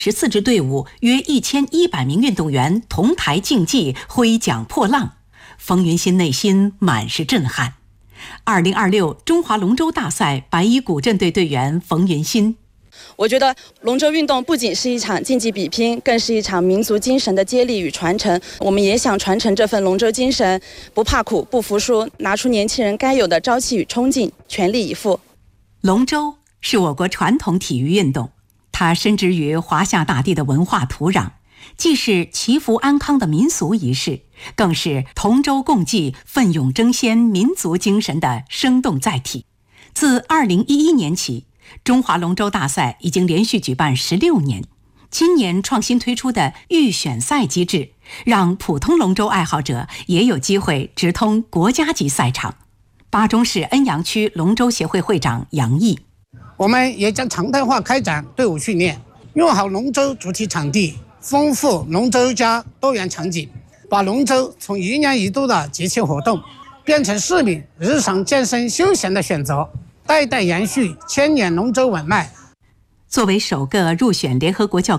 14支队伍约1100名运动员同台竞技，挥奖破浪。冯云昕内心满是震撼。2026中华龙舟大赛白衣古镇队队员冯云昕， 我觉得龙舟运动不仅是一场竞技比拼，更是一场民族精神的接力与传承。我们也想传承这份龙舟精神，不怕苦，不服输，拿出年轻人该有的朝气与冲劲，全力以赴。 龙舟是我国传统体育运动，它深植于华夏大地的文化土壤，既是祈福安康的民俗仪式，更是同舟共济、奋勇争先民族精神的生动载体。自2011年起，中华龙舟大赛已经连续举办16年。今年创新推出的预选赛机制，让普通龙舟爱好者也有机会直通国家级赛场。巴中市恩阳区龙舟协会会长杨毅， 我们也将常态化开展队伍训练，用好龙舟主题场地，丰富龙舟家多元场景，把龙舟从1年1度的节气活动变成市民日常健身休闲的选择，代代延续千年龙舟文脉。 作为首个入选联合国教